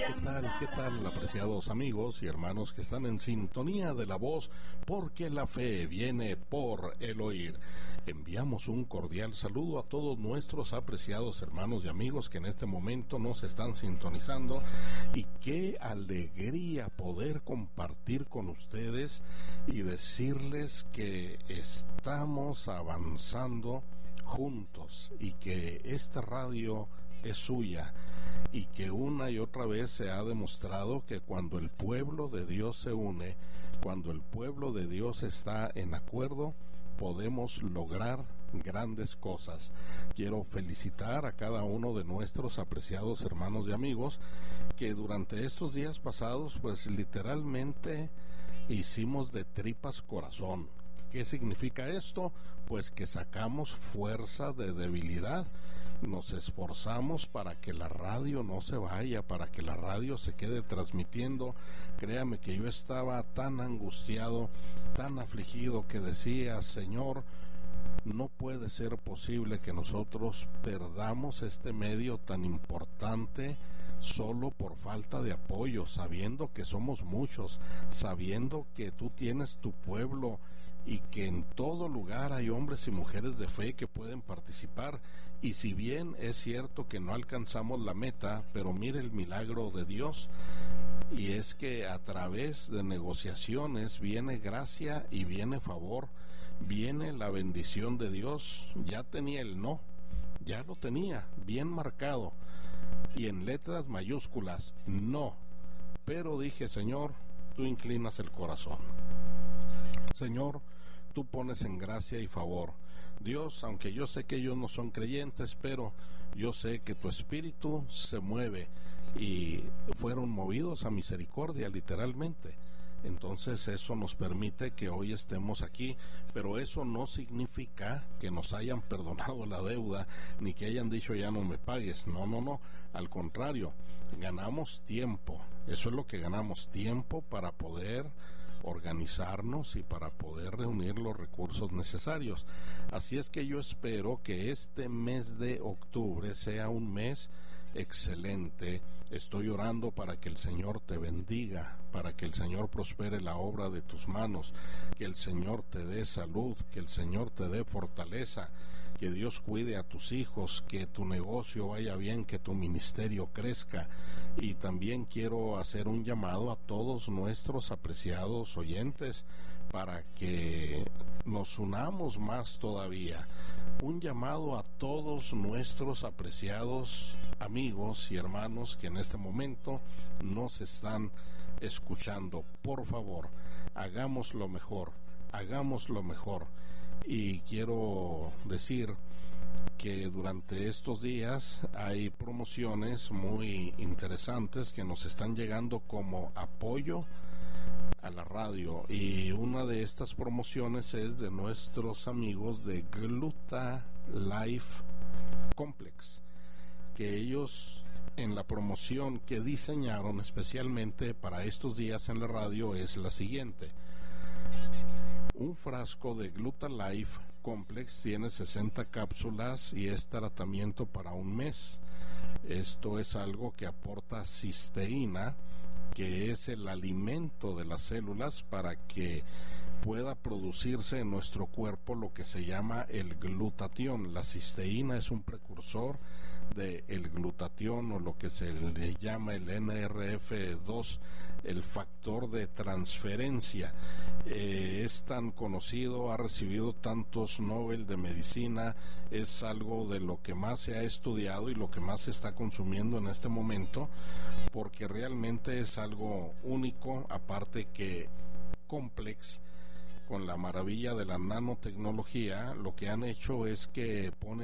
¿Qué tal, apreciados amigos y hermanos que están en sintonía de la voz? Porque la fe viene por el oír. Enviamos un cordial saludo a todos nuestros apreciados hermanos y amigos que en este momento nos están sintonizando, y qué alegría poder compartir con ustedes y decirles que estamos avanzando juntos y que esta radio es suya, y que una y otra vez se ha demostrado que cuando el pueblo de Dios se une, cuando el pueblo de Dios está en acuerdo, podemos lograr grandes cosas. Quiero felicitar a cada uno de nuestros apreciados hermanos y amigos que durante estos días pasados pues literalmente hicimos de tripas corazón. ¿Qué significa esto? Pues que sacamos fuerza de debilidad. Nos esforzamos para que la radio no se vaya, para que la radio se quede transmitiendo. Créame que yo estaba tan angustiado, tan afligido, que decía: Señor, no puede ser posible que nosotros perdamos este medio tan importante solo por falta de apoyo, sabiendo que somos muchos, sabiendo que tú tienes tu pueblo y que en todo lugar hay hombres y mujeres de fe que pueden participar. Y si bien es cierto que no alcanzamos la meta, pero mire el milagro de Dios, y es que a través de negociaciones viene gracia y viene favor, viene la bendición de Dios. Ya tenía el no, ya lo tenía bien marcado y en letras mayúsculas, no, pero dije: Señor, tú inclinas el corazón. Señor, tú pones en gracia y favor. Dios, aunque yo sé que ellos no son creyentes, pero yo sé que tu espíritu se mueve, y fueron movidos a misericordia literalmente. Entonces eso nos permite que hoy estemos aquí, pero eso no significa que nos hayan perdonado la deuda, ni que hayan dicho: ya no me pagues. No, al contrario, ganamos tiempo. Eso es lo que ganamos, tiempo para poder organizarnos y para poder reunir los recursos necesarios. Así es que yo espero que este mes de octubre sea un mes excelente. Estoy orando para que el Señor te bendiga, para que el Señor prospere la obra de tus manos, que el Señor te dé salud, que el Señor te dé fortaleza, que Dios cuide a tus hijos, que tu negocio vaya bien, que tu ministerio crezca. Y también quiero hacer un llamado a todos nuestros apreciados oyentes para que nos unamos más todavía. Un llamado a todos nuestros apreciados amigos y hermanos que en este momento nos están escuchando. Por favor, hagamos lo mejor. Y quiero decir que durante estos días hay promociones muy interesantes que nos están llegando como apoyo a la radio, y una de estas promociones es de nuestros amigos de Gluta Life Complex, que ellos en la promoción que diseñaron especialmente para estos días en la radio es la siguiente: un frasco de Gluta Life Complex tiene 60 cápsulas y es tratamiento para un mes. Esto es algo que aporta cisteína, que es el alimento de las células para que pueda producirse en nuestro cuerpo lo que se llama el glutatión. La cisteína es un precursor del glutatión, o lo que se le llama el NRF2, el factor de transferencia. Es tan conocido, ha recibido tantos Nobel de medicina, es algo de lo que más se ha estudiado y lo que más se está consumiendo en este momento, porque realmente es algo único. Aparte que Complex, con la maravilla de la nanotecnología, lo que han hecho es que ponen